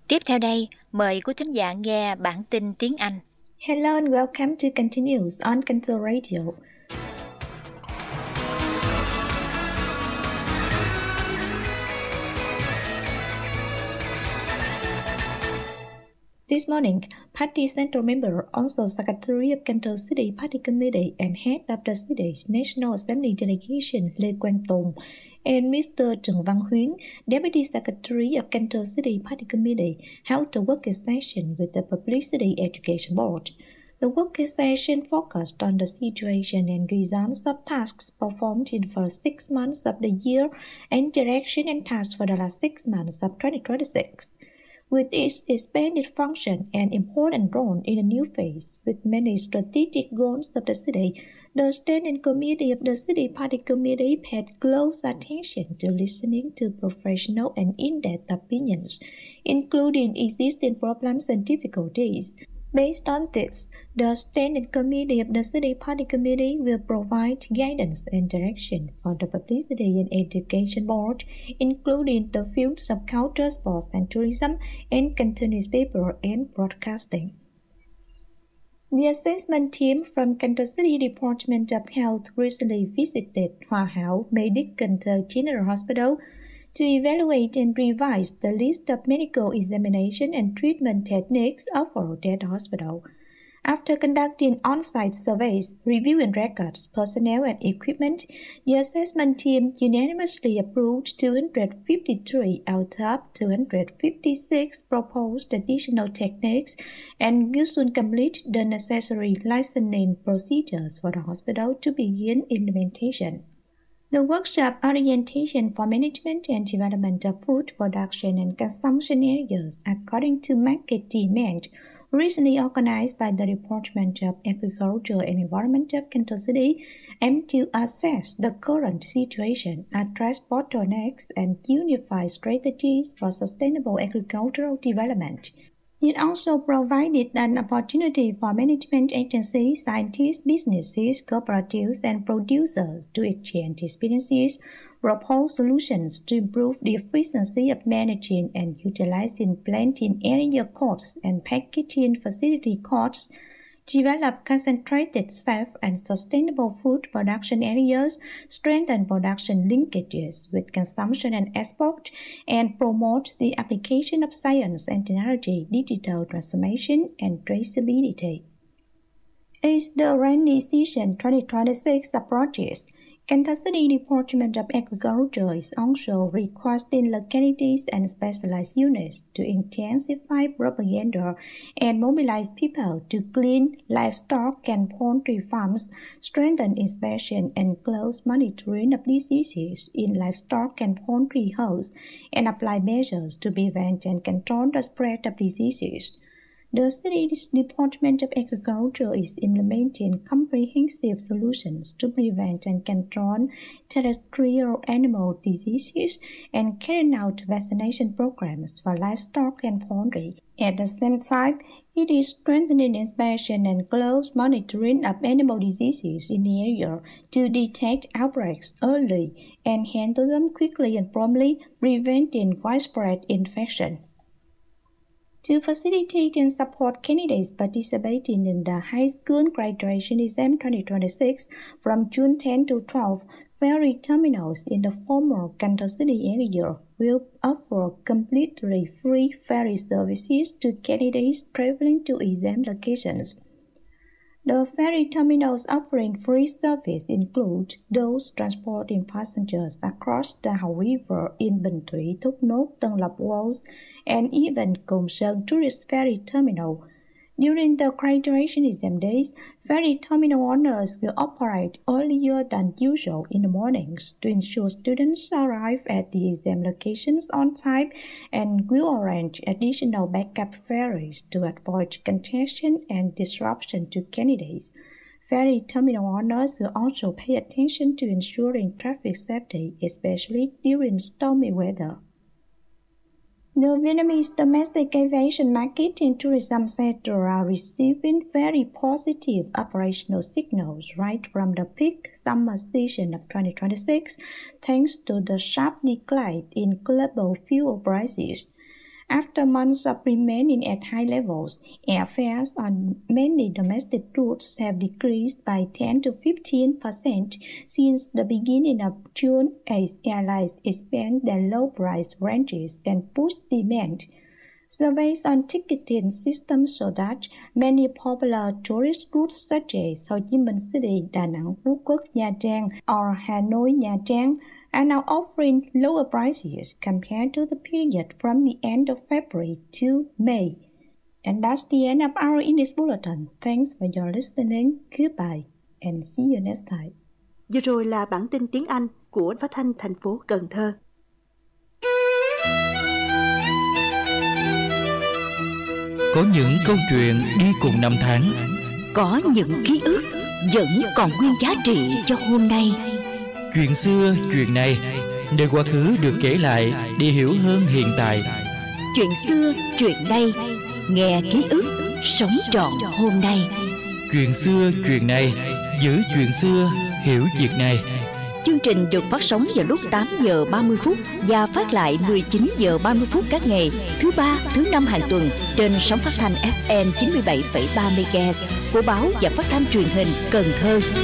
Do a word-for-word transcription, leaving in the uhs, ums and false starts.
Tiếp theo đây, mời quý thính giả nghe bản tin tiếng Anh. Hello and welcome to Continues on Canto Radio. This morning, Party Central member, also Secretary of Canton City Party Committee and Head of the city's National Assembly delegation Lê Quang Tùng, and Mister Trần Văn Huyến, Deputy Secretary of Canton City Party Committee, held a working session with the Publicity Education Board. The working session focused on the situation and results of tasks performed in the first six months of the year and direction and tasks for the last six months of twenty twenty-six. With its expanded function and important role in a new phase, with many strategic goals of the city, the Standing Committee of the City Party Committee paid close attention to listening to professional and in-depth opinions, including existing problems and difficulties. Based on this, the Standing Committee of the City Party Committee will provide guidance and direction for the Publicity and Education Board, including the fields of culture, sports and tourism, and Canton newspaper and broadcasting. The assessment team from Canton City Department of Health recently visited Hòa Hảo Medical General Hospital to evaluate and revise the list of medical examination and treatment techniques offered at the hospital. After conducting on-site surveys, reviewing records, personnel, and equipment, the assessment team unanimously approved two hundred fifty-three out of two hundred fifty-six proposed additional techniques and will soon complete the necessary licensing procedures for the hospital to begin implementation. The workshop Orientation for Management and Development of Food Production and Consumption Areas According to Market Demand, recently organized by the Department of Agriculture and Environment of Canton City, aimed to assess the current situation, address bottlenecks, and unify strategies for sustainable agricultural development. It also provided an opportunity for management agencies, scientists, businesses, cooperatives, and producers to exchange experiences, propose solutions to improve the efficiency of managing and utilizing planting area costs and packaging facility costs, develop concentrated, safe, and sustainable food production areas, strengthen production linkages with consumption and export, and promote the application of science and technology, digital transformation, and traceability. As the rainy season twenty twenty-six approaches, Canton City Department of Agriculture is also requesting localities and specialized units to intensify propaganda and mobilize people to clean livestock and poultry farms, strengthen inspection and close monitoring of diseases in livestock and poultry herds, and apply measures to prevent and control the spread of diseases. The city's Department of Agriculture is implementing comprehensive solutions to prevent and control terrestrial animal diseases and carrying out vaccination programs for livestock and poultry. At the same time, it is strengthening inspection and close monitoring of animal diseases in the area to detect outbreaks early and handle them quickly and promptly, preventing widespread infection. To facilitate and support candidates participating in the high school graduation exam twenty twenty-six from June tenth to twelfth, ferry terminals in the former Canton City area will offer completely free ferry services to candidates traveling to exam locations. The ferry terminals offering free service include those transporting passengers across the Hậu River in Bình Thủy, Thốt Nốt, Tân Lập Walls, and even Cồn Sơn Tourist Ferry Terminal. During the graduation exam days, ferry terminal owners will operate earlier than usual in the mornings to ensure students arrive at the exam locations on time and will arrange additional backup ferries to avoid congestion and disruption to candidates. Ferry terminal owners will also pay attention to ensuring traffic safety, especially during stormy weather. The Vietnamese domestic aviation market and tourism sector are receiving very positive operational signals right from the peak summer season of twenty twenty-six, thanks to the sharp decline in global fuel prices. After months of remaining at high levels, airfares on many domestic routes have decreased by ten to fifteen percent since the beginning of June as airlines expand their low-price ranges and push demand. Surveys on ticketing systems show that many popular tourist routes such as Ho Chi Minh City, Đà Nẵng, Phú Quốc, Nha Trang, or Hanoi, Nha Trang are now offering lower prices compared to the period from the end of February to May. And that's the end of our English Bulletin. Thanks for your listening. Goodbye and see you next time. Vừa rồi là bản tin tiếng Anh của Phát thanh thành phố Cần Thơ. Có những câu chuyện đi cùng năm tháng, có những ký ức vẫn còn nguyên giá trị cho hôm nay. Chuyện xưa, chuyện này, nơi quá khứ được kể lại để hiểu hơn hiện tại. Chuyện xưa, chuyện này, nghe ký ức, sống trọn hôm nay. Chuyện xưa, chuyện này, giữ chuyện xưa, hiểu việc này. Chương trình được phát sóng vào lúc tám giờ ba mươi phút và phát lại mười chín giờ ba mươi phút các ngày thứ ba, thứ năm hàng tuần trên sóng phát thanh ép em chín mươi bảy phẩy ba mê ga héc của báo và phát thanh truyền hình Cần Thơ.